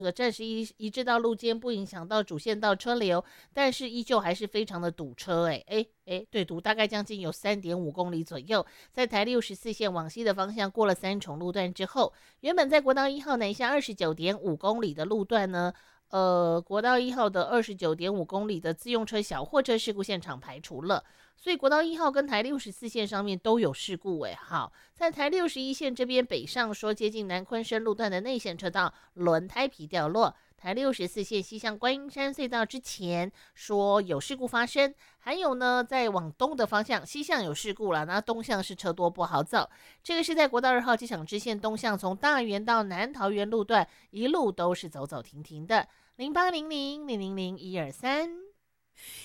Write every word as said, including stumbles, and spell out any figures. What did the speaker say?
这个暂时移移至到路肩，不影响到主线道车流，但是依旧还是非常的堵车。哎哎哎，对，堵大概将近有三点五公里左右。在台六十四线往西的方向过了三重路段之后，原本在国道一号南下二十九点五公里的路段呢，呃，国道一号的二十九点五公里的自用车、小货车事故现场排除了。所以国道一号跟台六十四线上面都有事故哎，好，在台六十一线这边北上说接近南昆生路段的内线车道轮胎皮掉落，台六十四线西向观音山隧道之前说有事故发生，还有呢，在往东的方向西向有事故了，那东向是车多不好走，这个是在国道二号机场支线东向从大园到南桃园路段一路都是走走停停的，零八零零零零零一二三。